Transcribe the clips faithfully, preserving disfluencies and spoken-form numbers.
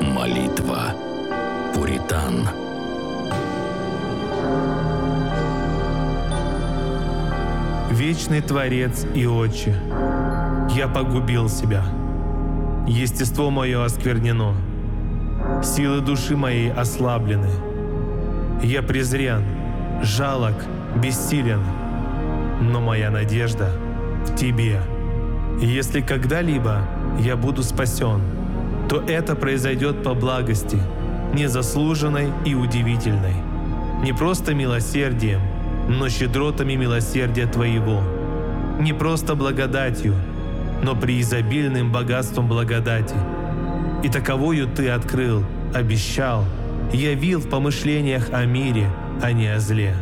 Молитва пуритан. Вечный Творец и Отче, я погубил себя. Естество мое осквернено, силы души моей ослаблены. Я презрен, жалок, бессилен, но моя надежда в Тебе. Если когда-либо я буду спасен, то это произойдет по благости, незаслуженной и удивительной, не просто милосердием, но щедротами милосердия Твоего, не просто благодатью, но преизобильным богатством благодати. И таковою Ты открыл, обещал, явил в помышлениях о мире, а не о зле.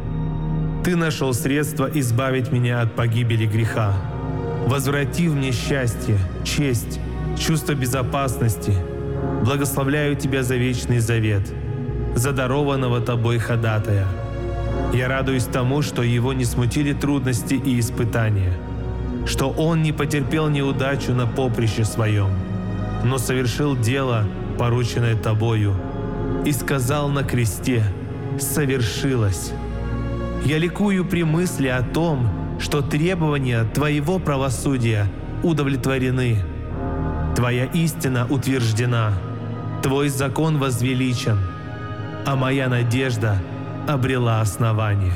Ты нашел средство избавить меня от погибели греха, возвратив мне счастье, честь, чувство безопасности. Благословляю Тебя за вечный завет, за дарованного Тобой ходатая. Я радуюсь тому, что его не смутили трудности и испытания, что он не потерпел неудачу на поприще своем, но совершил дело, порученное Тобою, и сказал на кресте: «Совершилось». Я ликую при мысли о том, что требования Твоего правосудия удовлетворены, Твоя истина утверждена, Твой закон возвеличен, а моя надежда обрела основание.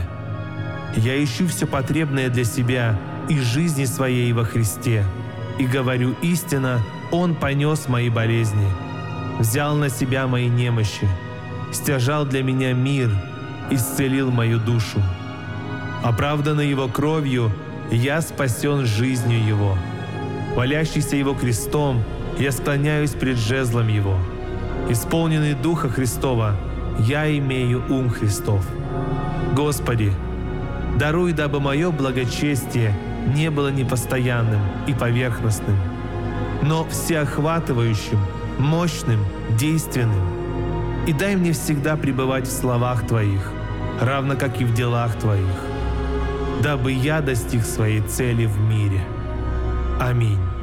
Я ищу все потребное для себя и жизни своей во Христе, и говорю истинно: Он понес мои болезни, взял на себя мои немощи, стяжал для меня мир, исцелил мою душу. Оправданный Его кровью, я спасен жизнью Его. Молящийся Его крестом, я склоняюсь пред жезлом Его. Исполненный Духа Христова, я имею ум Христов. Господи, даруй, дабы мое благочестие не было непостоянным и поверхностным, но всеохватывающим, мощным, действенным. И дай мне всегда пребывать в словах Твоих, равно как и в делах Твоих, дабы я достиг своей цели в мире. Аминь.